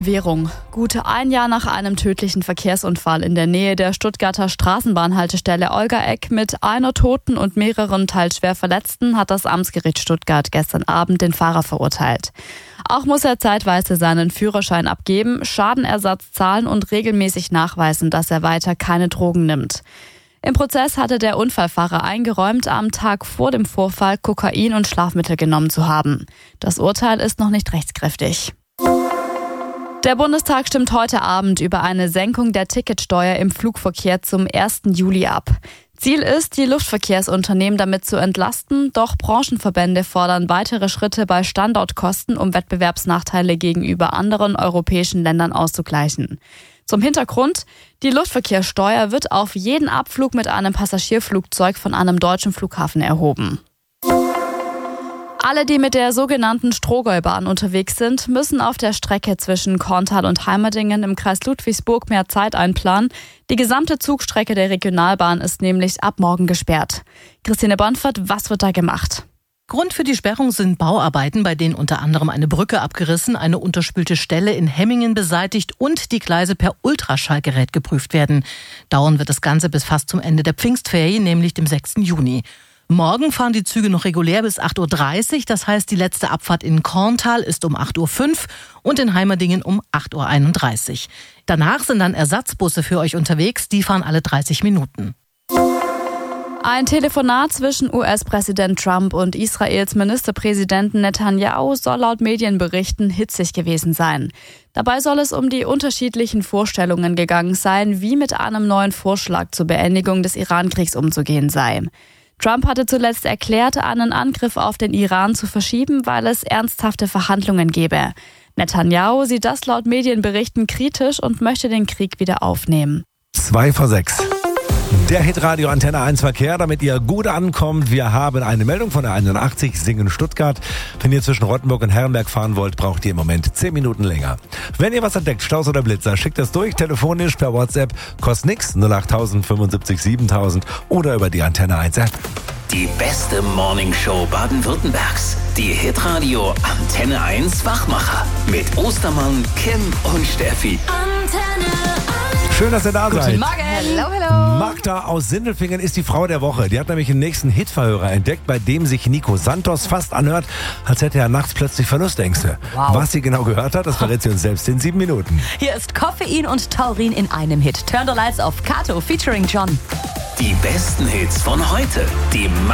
Währung. Gut ein Jahr nach einem tödlichen Verkehrsunfall in der Nähe der Stuttgarter Straßenbahnhaltestelle Olgaegg mit einer Toten und mehreren teils schwer Verletzten hat das Amtsgericht Stuttgart gestern Abend den Fahrer verurteilt. Auch muss er zeitweise seinen Führerschein abgeben, Schadenersatz zahlen und regelmäßig nachweisen, dass er weiter keine Drogen nimmt. Im Prozess hatte der Unfallfahrer eingeräumt, am Tag vor dem Vorfall Kokain und Schlafmittel genommen zu haben. Das Urteil ist noch nicht rechtskräftig. Der Bundestag stimmt heute Abend über eine Senkung der Ticketsteuer im Flugverkehr zum 1. Juli ab. Ziel ist, die Luftverkehrsunternehmen damit zu entlasten, doch Branchenverbände fordern weitere Schritte bei Standortkosten, um Wettbewerbsnachteile gegenüber anderen europäischen Ländern auszugleichen. Zum Hintergrund: Die Luftverkehrssteuer wird auf jeden Abflug mit einem Passagierflugzeug von einem deutschen Flughafen erhoben. Alle, die mit der sogenannten Strohgäubahn unterwegs sind, müssen auf der Strecke zwischen Korntal und Heimerdingen im Kreis Ludwigsburg mehr Zeit einplanen. Die gesamte Zugstrecke der Regionalbahn ist nämlich ab morgen gesperrt. Christine Bonfert, was wird da gemacht? Grund für die Sperrung sind Bauarbeiten, bei denen unter anderem eine Brücke abgerissen, eine unterspülte Stelle in Hemmingen beseitigt und die Gleise per Ultraschallgerät geprüft werden. Dauern wird das Ganze bis fast zum Ende der Pfingstferien, nämlich dem 6. Juni. Morgen fahren die Züge noch regulär bis 8.30 Uhr. Das heißt, die letzte Abfahrt in Korntal ist um 8.05 Uhr und in Heimerdingen um 8.31 Uhr. Danach sind dann Ersatzbusse für euch unterwegs. Die fahren alle 30 Minuten. Ein Telefonat zwischen US-Präsident Trump und Israels Ministerpräsidenten Netanyahu soll laut Medienberichten hitzig gewesen sein. Dabei soll es um die unterschiedlichen Vorstellungen gegangen sein, wie mit einem neuen Vorschlag zur Beendigung des Iran-Kriegs umzugehen sei. Trump hatte zuletzt erklärt, einen Angriff auf den Iran zu verschieben, weil es ernsthafte Verhandlungen gebe. Netanyahu sieht das laut Medienberichten kritisch und möchte den Krieg wieder aufnehmen. 2 vor 6. Der Hitradio Antenne 1 Verkehr, damit ihr gut ankommt. Wir haben eine Meldung von der 81 Singen Stuttgart. Wenn ihr zwischen Rottenburg und Herrenberg fahren wollt, braucht ihr im Moment 10 Minuten länger. Wenn ihr was entdeckt, Staus oder Blitzer, schickt das durch, telefonisch, per WhatsApp, kostet nix, 08000 75 7000 oder über die Antenne 1 App. Die beste Morningshow Baden-Württembergs. Die Hitradio Antenne 1 Wachmacher. Mit Ostermann, Kim und Steffi. Antenne 1. Schön, dass ihr da seid. Guten Morgen. Hello. Magda aus Sindelfingen ist die Frau der Woche. Die hat nämlich den nächsten Hitverhörer entdeckt, bei dem sich Nico Santos fast anhört, als hätte er nachts plötzlich Verlustängste. Wow. Was sie genau gehört hat, das verrät sie uns selbst in 7 Minuten. Hier ist Koffein und Taurin in einem Hit. Turn the Lights auf Kato featuring John. Die besten Hits von heute. Die